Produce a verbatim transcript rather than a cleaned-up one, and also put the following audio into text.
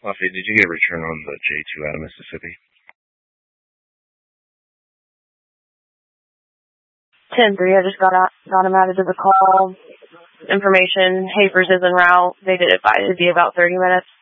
Lafayette, did you get a return on the J two out of Mississippi? ten three, I just got out, got him added to the call. Information, Havers is en route. They did advise it would be about thirty minutes.